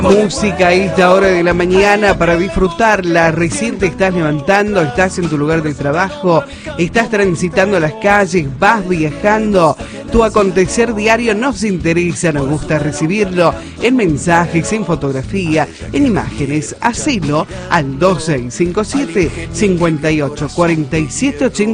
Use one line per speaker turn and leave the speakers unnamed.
Música a esta hora de la mañana para disfrutarla. Recién te estás levantando, estás en tu lugar de trabajo, estás transitando las calles, vas viajando. Tu acontecer diario nos interesa, nos gusta recibirlo en mensajes, en fotografía, en imágenes. Hacelo al 2657 58 47 80.